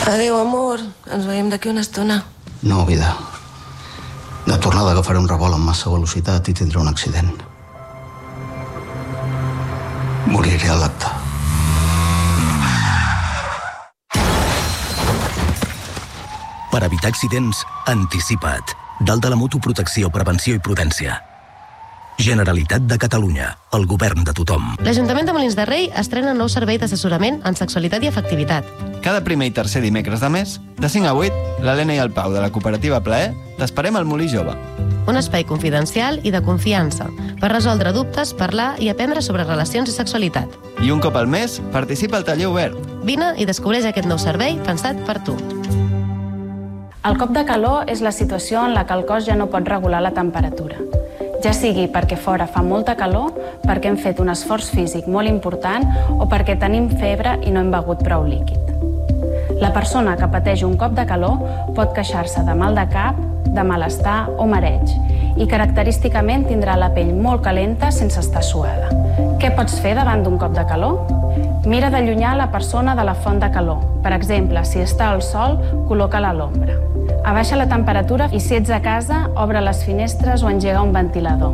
Adéu, amor. Ens veiem d'aquí una estona. No, vida. De tornada agafaré un revolt amb massa velocitat i tindré un accident. Moriré a l'acte. Per evitar accidents, anticipa't. Dalt de la moto, protecció, prevenció i prudència. Generalitat de Catalunya, el govern de tothom. L'Ajuntament de Molins de Rei estrena nou servei d'assessorament en sexualitat i afectivitat. Cada primer i tercer dimecres de mes, de 5 a 8, l'Helena i el Pau de la cooperativa Plaer t'esperem al Molí Jove. Un espai confidencial i de confiança per resoldre dubtes, parlar i aprendre sobre relacions i sexualitat. I un cop al mes, participa al taller obert. Vine i descobreix aquest nou servei pensat per tu. El cop de calor és la situació en la que el cos ja no pot regular la temperatura. Ja sigui perquè fora fa molta calor, perquè hem fet un esforç físic molt important o perquè tenim febre i no hem begut prou líquid. La persona que pateix un cop de calor pot queixar-se de mal de cap, de malestar o mareig i característicament tindrà la pell molt calenta sense estar suada. Què pots fer davant d'un cop de calor? Mira d'allunyar la persona de la font de calor. Per exemple, si està al sol, col·loca-la a l'ombra. Abaixa la temperatura i si ets a casa, obre les finestres o engega un ventilador.